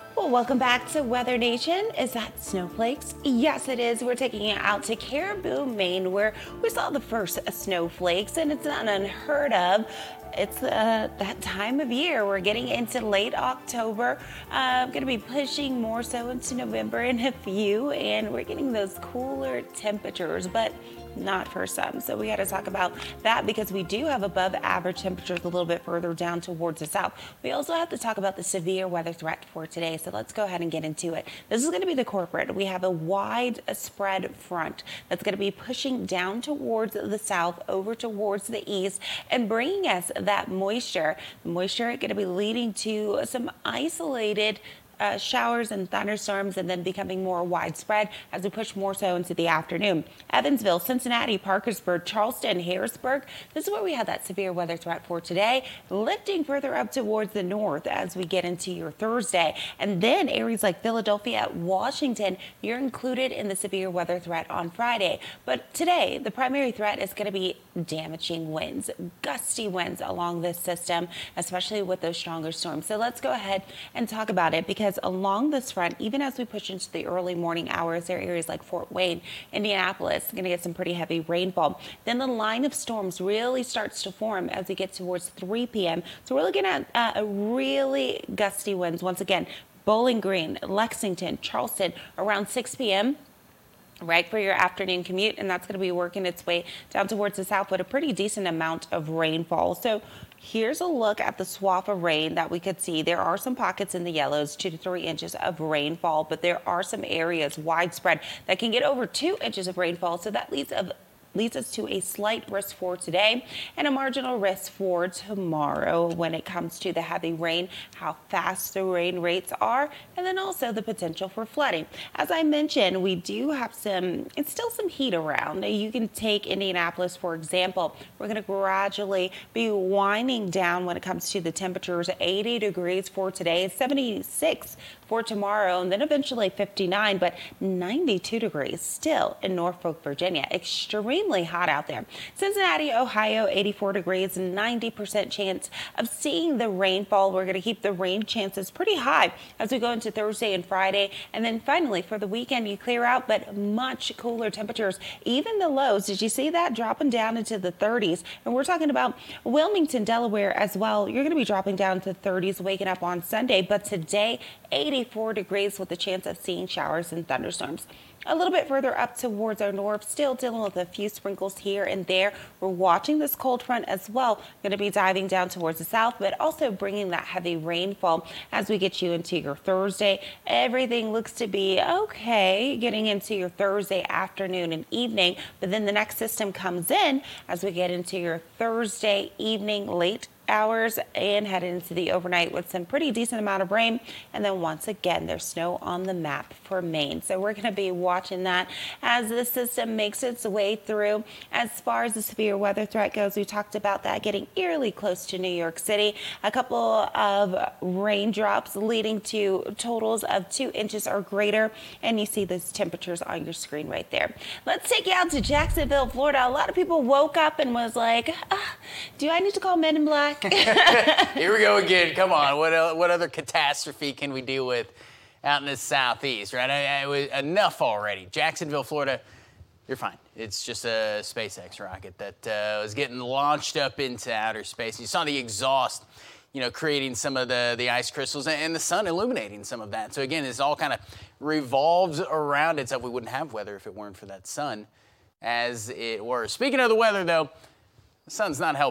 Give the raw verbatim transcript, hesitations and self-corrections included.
Well, welcome back to Weather Nation. Is that snowflakes? Yes, it is. We're taking it out to Caribou, Maine, where we saw the first snowflakes, and it's not unheard of. It's uh, that time of year. We're getting into late October. Uh, going to be pushing more so into November in a few, and we're getting those cooler temperatures, but not for some. So we got to talk about that because we do have above average temperatures a little bit further down towards the south. We also have to talk about the severe weather threat for today. So let's go ahead and get into it. This is going to be the corporate. We have a wide spread front that's going to be pushing down towards the south over towards the east and bringing us that moisture. The moisture is going to be leading to some isolated Uh, showers and thunderstorms, and then becoming more widespread as we push more so into the afternoon. Evansville, Cincinnati, Parkersburg, Charleston, Harrisburg. This is where we have that severe weather threat for today, lifting further up towards the north as we get into your Thursday. And then areas like Philadelphia, Washington, you're included in the severe weather threat on Friday. But today, the primary threat is going to be damaging winds, gusty winds along this system, especially with those stronger storms. So let's go ahead and talk about it, because along this front, even as we push into the early morning hours, there are areas like Fort Wayne, Indianapolis, going to get some pretty heavy rainfall. Then the line of storms really starts to form as we get towards three p m So we're looking at uh, a really gusty winds once again. Bowling Green, Lexington, Charleston around six p m right for your afternoon commute, and that's going to be working its way down towards the south with a pretty decent amount of rainfall. So here's a look at the swath of rain that we could see. There are some pockets in the yellows, two to three inches of rainfall, but there are some areas widespread that can get over two inches of rainfall. So that leads of leads us to a slight risk for today and a marginal risk for tomorrow when it comes to the heavy rain, how fast the rain rates are, and then also the potential for flooding. As I mentioned, we do have some, it's still some heat around. You can take Indianapolis, for example. We're going to gradually be winding down when it comes to the temperatures. eighty degrees for today, seventy-six for tomorrow, and then eventually fifty-nine, but ninety-two degrees still in Norfolk, Virginia. Extremely hot out there. Cincinnati, Ohio, eighty-four degrees, ninety percent chance of seeing the rainfall. We're going to keep the rain chances pretty high as we go into Thursday and Friday. And then finally for the weekend, you clear out, but much cooler temperatures. Even the lows, did you see that? Dropping down into the thirties. And we're talking about Wilmington, Delaware as well. You're going to be dropping down to thirties, waking up on Sunday. But today, eighty-four degrees with a chance of seeing showers and thunderstorms. A little bit further up towards our north, still dealing with a few sprinkles here and there. We're watching this cold front as well. Going to be diving down towards the south, but also bringing that heavy rainfall as we get you into your Thursday. Everything looks to be okay getting into your Thursday afternoon and evening, but then the next system comes in as we get into your Thursday evening, late hours, and head into the overnight with some pretty decent amount of rain. And then once again, there's snow on the map for Maine. So we're going to be watching that as the system makes its way through. As far as the severe weather threat goes, we talked about that getting eerily close to New York City. A couple of raindrops leading to totals of two inches or greater. And you see those temperatures on your screen right there. Let's take you out to Jacksonville, Florida. A lot of people woke up and was like, ah, do I need to call Men in Black? Here we go again. Come on. What el- what other catastrophe can we deal with out in the southeast, right? I, I, was, enough already. Jacksonville, Florida, you're fine. It's just a SpaceX rocket that uh, was getting launched up into outer space. You saw the exhaust, you know, creating some of the, the ice crystals, and the sun illuminating some of that. So again, this all kind of revolves around itself. We wouldn't have weather if it weren't for that sun, as it were. Speaking of the weather, though, the sun's not helping.